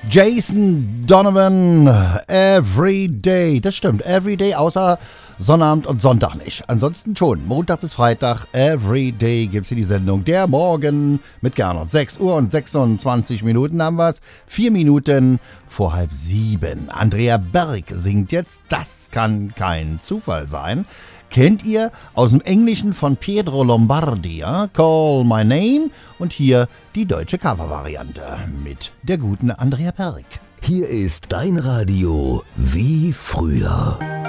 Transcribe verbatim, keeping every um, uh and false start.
Jason Donovan, Everyday. Das stimmt, Everyday, außer Sonnabend und Sonntag nicht. Ansonsten schon, Montag bis Freitag, Everyday gibt's hier die Sendung. Der Morgen mit Gernot. sechs Uhr und sechsundzwanzig Minuten haben wir's. Vier Minuten vor halb sieben. Andrea Berg singt jetzt, das kann kein Zufall sein. Kennt ihr aus dem Englischen von Pietro Lombardi, ja? Call My Name, und hier die deutsche Covervariante mit der guten Andrea Berg. Hier ist dein Radio wie früher.